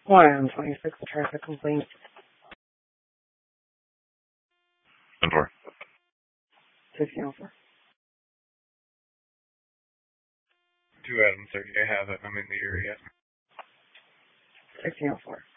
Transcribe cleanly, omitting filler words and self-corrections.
126 traffic complaint. 10-4. 1604. 2 Adam 30, I have it. I'm in the area. 1604.